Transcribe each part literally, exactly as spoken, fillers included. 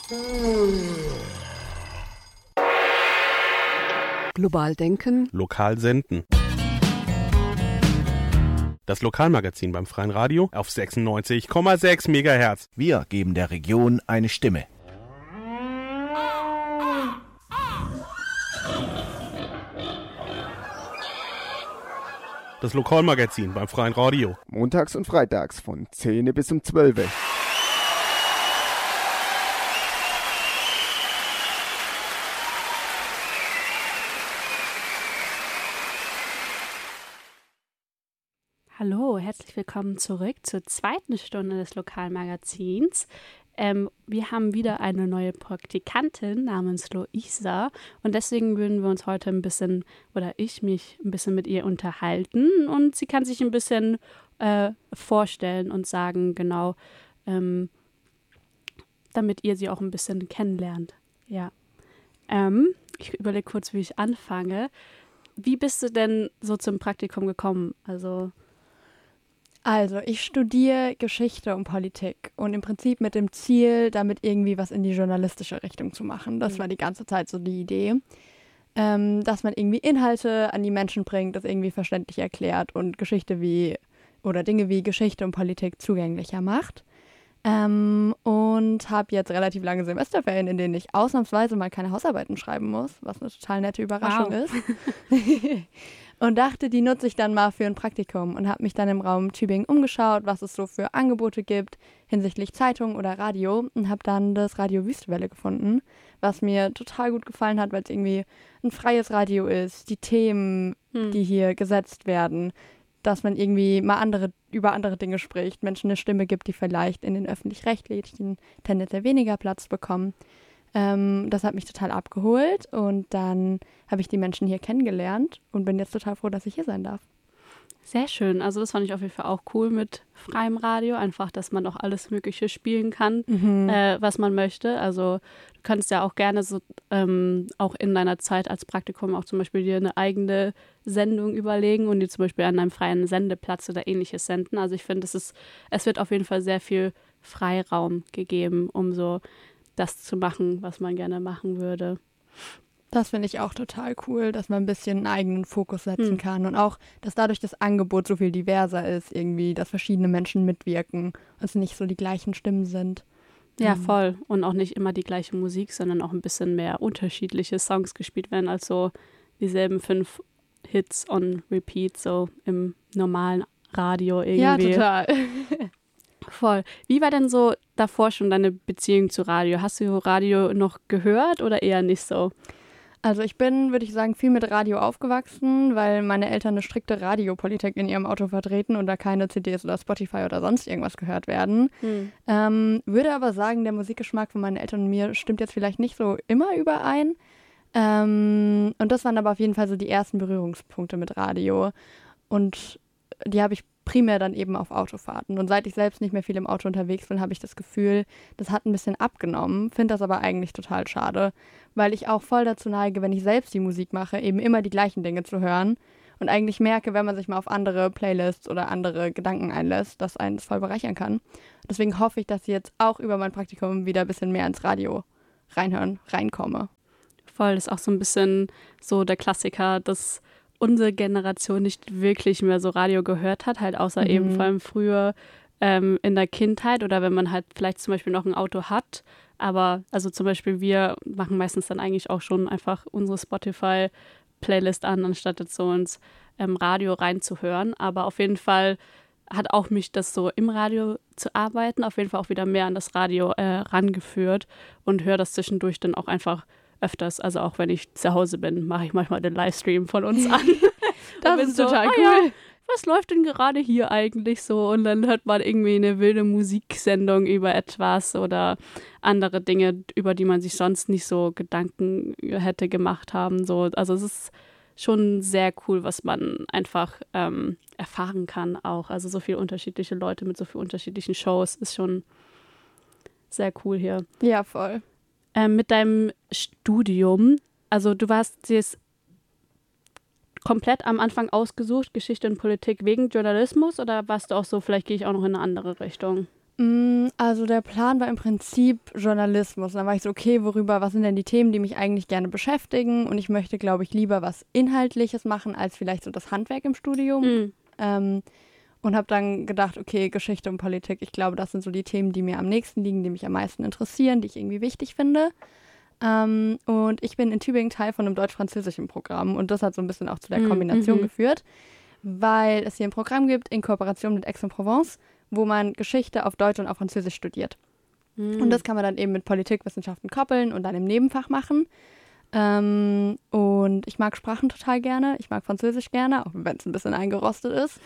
Global denken. Lokal senden. Das Lokalmagazin beim Freien Radio auf sechsundneunzig Komma sechs Megahertz. Wir geben der Region eine Stimme. Das Lokalmagazin beim Freien Radio. Montags und freitags von zehn bis um zwölf. Hallo, herzlich willkommen zurück zur zweiten Stunde des Lokalmagazins. Ähm, wir haben wieder eine neue Praktikantin namens Luisa und deswegen würden wir uns heute ein bisschen, oder ich mich ein bisschen mit ihr unterhalten und sie kann sich ein bisschen äh, vorstellen und sagen, genau, ähm, damit ihr sie auch ein bisschen kennenlernt. Ja. Ähm, ich überlege kurz, wie ich anfange. Wie bist du denn so zum Praktikum gekommen? Also Also, ich studiere Geschichte und Politik und im Prinzip mit dem Ziel, damit irgendwie was in die journalistische Richtung zu machen. Das war die ganze Zeit so die Idee, ähm, dass man irgendwie Inhalte an die Menschen bringt, das irgendwie verständlich erklärt und Geschichte wie oder Dinge wie Geschichte und Politik zugänglicher macht. Ähm, und habe jetzt relativ lange Semesterferien, in denen ich ausnahmsweise mal keine Hausarbeiten schreiben muss, was eine total nette Überraschung wow. ist. Und dachte, die nutze ich dann mal für ein Praktikum und habe mich dann im Raum Tübingen umgeschaut, was es so für Angebote gibt hinsichtlich Zeitung oder Radio und habe dann das Radio Wüstewelle gefunden, was mir total gut gefallen hat, weil es irgendwie ein freies Radio ist, die Themen, hm. die hier gesetzt werden, dass man irgendwie mal andere über andere Dinge spricht, Menschen eine Stimme gibt, die vielleicht in den öffentlich-rechtlichen tendenziell weniger Platz bekommen. Ähm, das hat mich total abgeholt und dann habe ich die Menschen hier kennengelernt und bin jetzt total froh, dass ich hier sein darf. Sehr schön. Also das fand ich auf jeden Fall auch cool mit freiem Radio. Einfach, dass man auch alles Mögliche spielen kann, mhm. äh, was man möchte. Also du kannst ja auch gerne so ähm, auch in deiner Zeit als Praktikum auch zum Beispiel dir eine eigene Sendung überlegen und dir zum Beispiel an einem freien Sendeplatz oder ähnliches senden. Also ich finde, es ist, es wird auf jeden Fall sehr viel Freiraum gegeben, um so das zu machen, was man gerne machen würde. Das finde ich auch total cool, dass man ein bisschen einen eigenen Fokus setzen hm. kann und auch, dass dadurch das Angebot so viel diverser ist, irgendwie, dass verschiedene Menschen mitwirken und es nicht so die gleichen Stimmen sind. Ja, mhm. voll. Und auch nicht immer die gleiche Musik, sondern auch ein bisschen mehr unterschiedliche Songs gespielt werden, als so dieselben fünf Hits on Repeat, so im normalen Radio irgendwie. Ja, total. Voll. Wie war denn so davor schon deine Beziehung zu Radio? Hast du Radio noch gehört oder eher nicht so? Also ich bin, würde ich sagen, viel mit Radio aufgewachsen, weil meine Eltern eine strikte Radiopolitik in ihrem Auto vertreten und da keine C Ds oder Spotify oder sonst irgendwas gehört werden. Hm. Ähm, würde aber sagen, der Musikgeschmack von meinen Eltern und mir stimmt jetzt vielleicht nicht so immer überein. Ähm, und das waren aber auf jeden Fall so die ersten Berührungspunkte mit Radio. Und die habe ich primär dann eben auf Autofahrten. Und seit ich selbst nicht mehr viel im Auto unterwegs bin, habe ich das Gefühl, das hat ein bisschen abgenommen. Finde das aber eigentlich total schade, weil ich auch voll dazu neige, wenn ich selbst die Musik mache, eben immer die gleichen Dinge zu hören und eigentlich merke, wenn man sich mal auf andere Playlists oder andere Gedanken einlässt, dass einen das voll bereichern kann. Deswegen hoffe ich, dass ich jetzt auch über mein Praktikum wieder ein bisschen mehr ins Radio reinhören, reinkomme. Voll, das ist auch so ein bisschen so der Klassiker, dass unsere Generation nicht wirklich mehr so Radio gehört hat, halt außer mhm. eben vor allem früher ähm, in der Kindheit oder wenn man halt vielleicht zum Beispiel noch ein Auto hat. Aber also zum Beispiel wir machen meistens dann eigentlich auch schon einfach unsere Spotify-Playlist an, anstatt jetzt so ins ähm, Radio reinzuhören. Aber auf jeden Fall hat auch mich das so im Radio zu arbeiten, auf jeden Fall auch wieder mehr an das Radio äh, rangeführt und höre das zwischendurch dann auch einfach öfters, also auch wenn ich zu Hause bin, mache ich manchmal den Livestream von uns an. Das ist so, total oh cool. Ja, was läuft denn gerade hier eigentlich so? Und dann hört man irgendwie eine wilde Musiksendung über etwas oder andere Dinge, über die man sich sonst nicht so Gedanken hätte gemacht haben. So. Also es ist schon sehr cool, was man einfach ähm, erfahren kann auch. Also so viele unterschiedliche Leute mit so vielen unterschiedlichen Shows ist schon sehr cool hier. Ja, voll. Ähm, mit deinem Studium, also du warst jetzt komplett am Anfang ausgesucht, Geschichte und Politik wegen Journalismus oder warst du auch so, vielleicht gehe ich auch noch in eine andere Richtung? Also der Plan war im Prinzip Journalismus. Dann war ich so, okay, worüber, was sind denn die Themen, die mich eigentlich gerne beschäftigen? Und ich möchte, glaube ich, lieber was Inhaltliches machen, als vielleicht so das Handwerk im Studium. Mhm. Ähm, und habe dann gedacht, okay, Geschichte und Politik, ich glaube, das sind so die Themen, die mir am nächsten liegen, die mich am meisten interessieren, die ich irgendwie wichtig finde. Ähm, und ich bin in Tübingen Teil von einem deutsch-französischen Programm. Und das hat so ein bisschen auch zu der Kombination mhm. geführt, weil es hier ein Programm gibt in Kooperation mit Aix-en-Provence, wo man Geschichte auf Deutsch und auf Französisch studiert. Mhm. Und das kann man dann eben mit Politikwissenschaften koppeln und dann im Nebenfach machen. Ähm, und ich mag Sprachen total gerne. Ich mag Französisch gerne, auch wenn es ein bisschen eingerostet ist.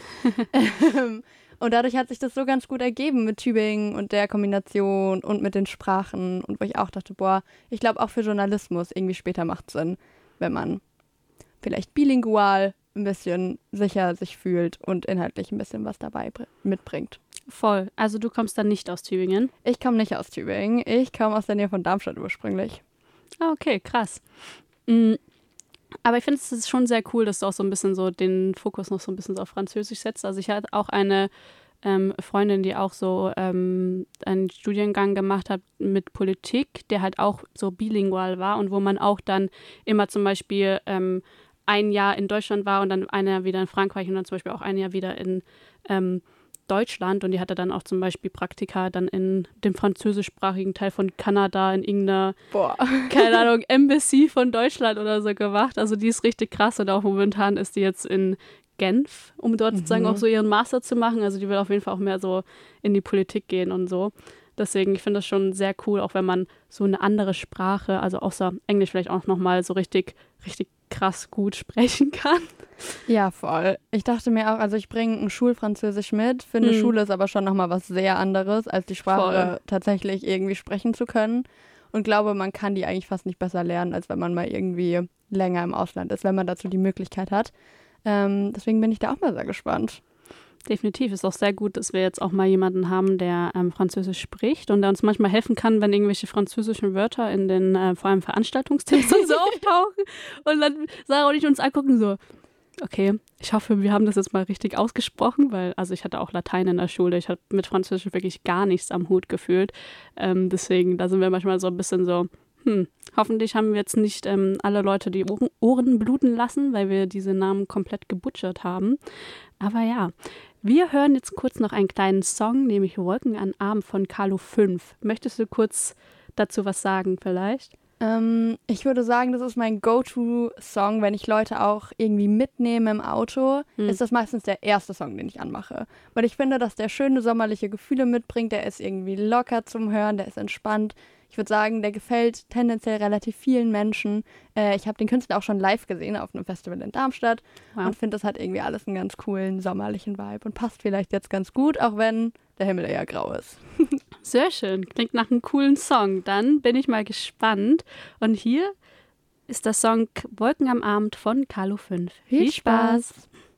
Und dadurch hat sich das so ganz gut ergeben mit Tübingen und der Kombination und mit den Sprachen. Und wo ich auch dachte, boah, ich glaube auch für Journalismus irgendwie später macht es Sinn, wenn man vielleicht bilingual ein bisschen sicher sich fühlt und inhaltlich ein bisschen was dabei br- mitbringt. Voll. Also du kommst dann nicht aus Tübingen? Ich komme nicht aus Tübingen. Ich komme aus der Nähe von Darmstadt ursprünglich. Ah, okay, krass. Mhm. Aber ich finde es ist schon sehr cool, dass du auch so ein bisschen so den Fokus noch so ein bisschen so auf Französisch setzt. Also ich hatte auch eine ähm, Freundin, die auch so ähm, einen Studiengang gemacht hat mit Politik, der halt auch so bilingual war und wo man auch dann immer zum Beispiel ähm, ein Jahr in Deutschland war und dann ein Jahr wieder in Frankreich und dann zum Beispiel auch ein Jahr wieder in ähm, Deutschland. Und die hatte dann auch zum Beispiel Praktika dann in dem französischsprachigen Teil von Kanada in irgendeiner, Boah. keine Ahnung, Embassy von Deutschland oder so gemacht. Also die ist richtig krass und auch momentan ist die jetzt in Genf, um dort mhm. sozusagen auch so ihren Master zu machen. Also die will auf jeden Fall auch mehr so in die Politik gehen und so. Deswegen, ich finde das schon sehr cool, auch wenn man so eine andere Sprache, also außer Englisch vielleicht auch nochmal so richtig, richtig krass gut sprechen kann. Ja, voll. Ich dachte mir auch, also ich bringe ein Schulfranzösisch mit. Für eine mhm. Schule ist aber schon nochmal was sehr anderes, als die Sprache voll. tatsächlich irgendwie sprechen zu können. Und glaube, man kann die eigentlich fast nicht besser lernen, als wenn man mal irgendwie länger im Ausland ist, wenn man dazu die Möglichkeit hat. Ähm, deswegen bin ich da auch mal sehr gespannt. Definitiv. Ist auch sehr gut, dass wir jetzt auch mal jemanden haben, der ähm, Französisch spricht und der uns manchmal helfen kann, wenn irgendwelche französischen Wörter in den äh, vor allem Veranstaltungstipps und so auftauchen. Und dann Sarah und ich uns angucken so, okay, ich hoffe, wir haben das jetzt mal richtig ausgesprochen, weil, also ich hatte auch Latein in der Schule, ich habe mit Französisch wirklich gar nichts am Hut gefühlt. Ähm, deswegen, da sind wir manchmal so ein bisschen so, hm, hoffentlich haben wir jetzt nicht ähm, alle Leute die Ohren, Ohren bluten lassen, weil wir diese Namen komplett gebutschert haben. Aber ja, wir hören jetzt kurz noch einen kleinen Song, nämlich Wolken am Abend von Carlo fünf. Möchtest du kurz dazu was sagen vielleicht? Ähm, ich würde sagen, das ist mein Go-To-Song, wenn ich Leute auch irgendwie mitnehme im Auto, hm. ist das meistens der erste Song, den ich anmache. Weil ich finde, dass der schöne sommerliche Gefühle mitbringt, der ist irgendwie locker zum Hören, der ist entspannt. Ich würde sagen, der gefällt tendenziell relativ vielen Menschen. Äh, ich habe den Künstler auch schon live gesehen auf einem Festival in Darmstadt wow. und finde, das hat irgendwie alles einen ganz coolen sommerlichen Vibe und passt vielleicht jetzt ganz gut, auch wenn der Himmel eher grau ist. Sehr schön, klingt nach einem coolen Song. Dann bin ich mal gespannt. Und hier ist der Song Wolken am Abend von Carlo fünf. Viel Spaß!